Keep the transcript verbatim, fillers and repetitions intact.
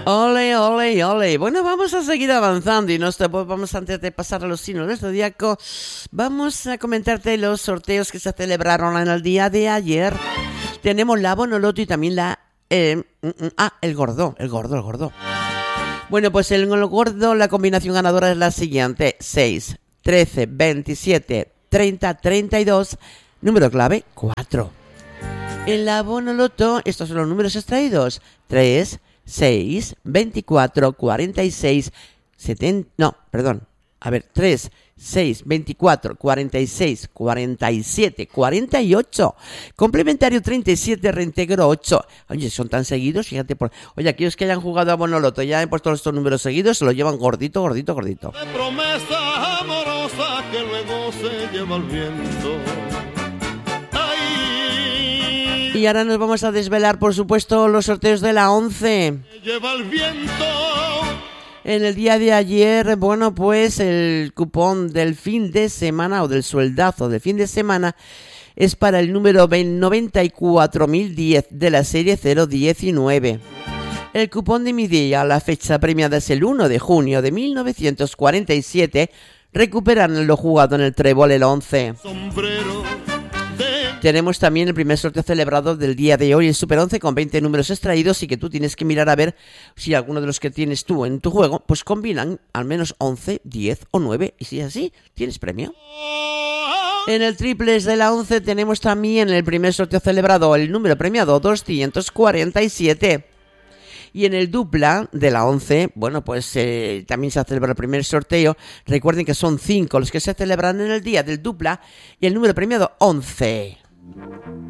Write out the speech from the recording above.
Ole, ole, ole. Bueno, vamos a seguir avanzando y nos vamos antes de pasar a los signos del zodiaco. Vamos a comentarte los sorteos que se celebraron en el día de ayer. Tenemos la Bonoloto y también la eh, ah, el gordo, el gordo, el gordo. Bueno, pues el gordo, la combinación ganadora es la siguiente: seis, trece, veintisiete, treinta, treinta y dos. Número clave cuatro. En la Bonoloto, estos son los números extraídos: tres, seis, veinticuatro, cuarenta y seis, setenta, no, perdón, a ver, tres, seis, veinticuatro, cuarenta y seis, cuarenta y siete, cuarenta y ocho, complementario treinta y siete, reintegro ocho. Oye, son tan seguidos, fíjate, por... oye, aquellos que hayan jugado a Bonoloto ya han puesto estos números seguidos, se lo llevan gordito, gordito, gordito. De promesa amorosa que luego se lleva el viento. Y ahora nos vamos a desvelar, por supuesto, los sorteos de la once. Lleva el viento. En el día de ayer, bueno, pues el cupón del fin de semana o del sueldazo del fin de semana es para el número noventa y cuatro mil diez de la serie cero diecinueve. El cupón de mi día, la fecha premiada es el uno de junio de mil novecientos cuarenta y siete. Recuperan lo jugado en el trébol el once. Sombrero. Tenemos también el primer sorteo celebrado del día de hoy, el Super once, con veinte números extraídos y que tú tienes que mirar a ver si alguno de los que tienes tú en tu juego, pues combinan al menos once, diez o nueve, y si es así, tienes premio. En el triples de la once tenemos también el primer sorteo celebrado, el número premiado doscientos cuarenta y siete. Y en el dupla de la once, bueno, pues eh, también se celebra el primer sorteo. Recuerden que son cinco los que se celebran en el día del dupla y el número premiado once.